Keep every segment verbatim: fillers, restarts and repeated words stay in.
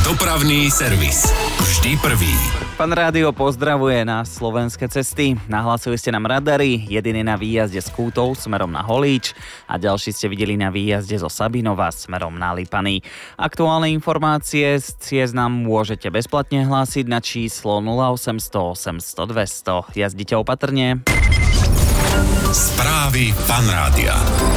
Dopravný servis. Vždy prvý. Pán Rádio pozdravuje na slovenské cesty. Nahlasili ste nám radary, jeden je na výjazde z Kútov smerom na Holíč a ďalší ste videli na výjazde zo Sabinova smerom na Lipany. Aktuálne informácie z ciest nám môžete bezplatne hlásiť na číslo nula osemsto osemsto dvesto. Jazdite opatrne. Správy Fan Rádia.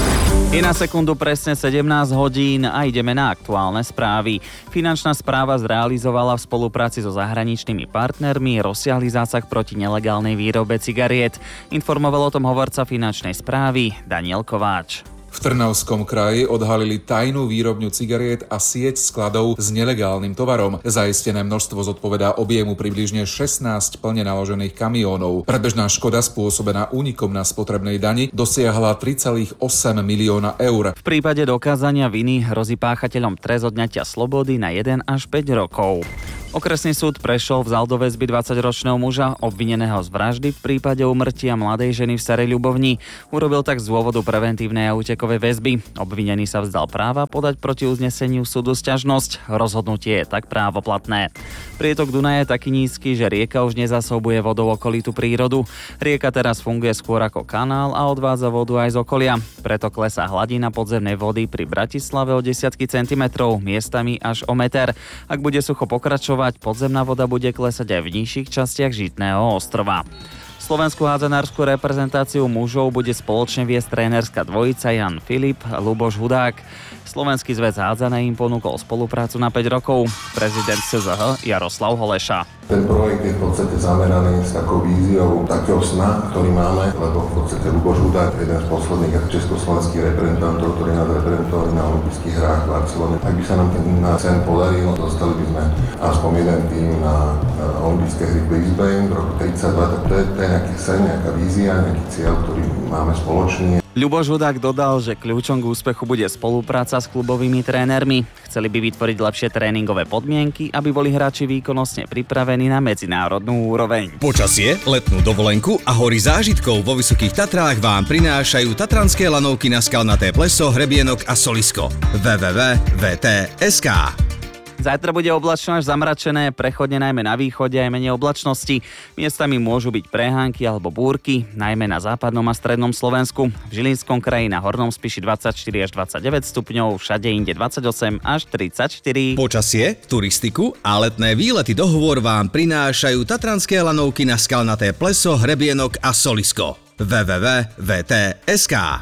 Je na sekundu presne sedemnásť hodín a ideme na aktuálne správy. Finančná správa zrealizovala v spolupráci so zahraničnými partnermi rozsiahly zásah proti nelegálnej výrobe cigariet. Informoval o tom hovorca finančnej správy Daniel Kováč. V Trnavskom kraji odhalili tajnú výrobňu cigariet a sieť skladov s nelegálnym tovarom. Zaistené množstvo zodpovedá objemu približne šestnásť plne naložených kamiónov. Predbežná škoda spôsobená únikom na spotrebnej dani dosiahla tri celé osem milióna eur. V prípade dokázania viny hrozí páchateľom trest odňatia slobody na jeden až päť rokov. Okresný súd Prešov vzal do väzby dvadsaťročného muža obvineného z vraždy v prípade úmrtia mladej ženy v Starej Ľubovni. Urobil tak z dôvodu preventívnej a útekovej väzby. Obvinený sa vzdal práva podať proti uzneseniu súdu sťažnosť. Rozhodnutie je tak právoplatné. Prietok Dunaja je taký nízky, že rieka už nezasobuje vodou okolitú prírodu. Rieka teraz funguje skôr ako kanál a odvádza vodu aj z okolia. Preto klesá hladina podzemnej vody pri Bratislave o desiatky centimetrov, miestami až o meter. Ak bude sucho pokračovať, podzemná voda bude klesať aj v nižších častiach Žitného ostrova. Slovenskú hádzanárskú reprezentáciu mužov bude spoločne viesť trénerská dvojica Jan Filip a Ľuboš Hudák. Slovenský zväz hádzanej im ponúkol spoluprácu na päť rokov. Prezident es zet há Jaroslav Holeša. Ten projekt je v podstate zameraný s takou víziou takého sna, ktorý máme, lebo v podstate Ľuboš Hudák je jeden z posledných československých reprezentantov, ktorý nás reprezentovali na olympijských hrách v Barcelone. Ak by sa nám ten sen podaril, dostali by sme aspoň jeden tým na olympijské hry v Brisbane v roku tridsaťdva, tak to je, to je nejaký sen, nejaká vízia, nejaký cieľ, ktorý máme spoločný. Ľuboš Hudák dodal, že kľúčom k úspechu bude spolupráca s klubovými trénermi. Chceli by vytvoriť lepšie tréningové podmienky, aby boli hráči výkonnostne pripravení na medzinárodnú úroveň. Počasie, letnú dovolenku a hory zážitkov vo Vysokých Tatrách vám prinášajú tatranské lanovky na Skalnaté pleso, Hrebienok a Solisko. w w w bodka v t bodka es ká. Zajtra bude oblačno až zamračené, prechodne najmä na východe aj menej oblačnosti. Miestami môžu byť prehánky alebo búrky, najmä na západnom a strednom Slovensku. V Žilinskom kraji na Hornom Spiši dvadsaťštyri až dvadsaťdeväť stupňov, všade inde dvadsaťosem až tridsaťštyri. Počasie, turistiku a letné výlety do hôr vám prinášajú tatranské lanovky na Skalnaté pleso, Hrebienok a Solisko. w w w bodka v t bodka es ká.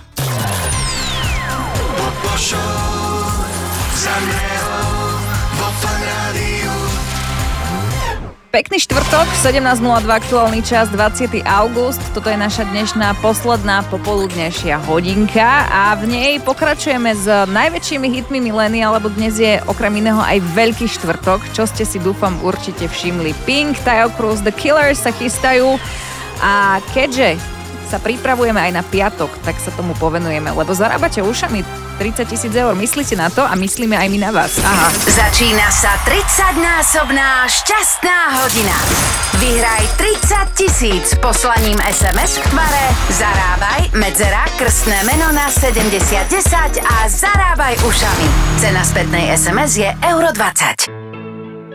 Pekný štvrtok, sedemnásť nula dva, aktuálny čas, dvadsiateho augusta. Toto je naša dnešná posledná popoludnejšia hodinka a v nej pokračujeme s najväčšími hitmi milénia, lebo dnes je okrem iného aj Veľký štvrtok, čo ste si dúfam určite všimli. Pink, Tayo Cruz, The Killers sa chystajú a keďže sa pripravujeme aj na piatok, tak sa tomu povenujeme, lebo zarábate ušami tridsať tisíc eur. Myslíte na to a myslíme aj my na vás. Aha. Začína sa tridsaťnásobná šťastná hodina. Vyhraj tridsať tisíc poslaním es em es v tvare Zarábaj, medzera, krstné meno na sedemdesiat desať a zarábaj ušami. Cena spätnej es em es je euro dvadsať.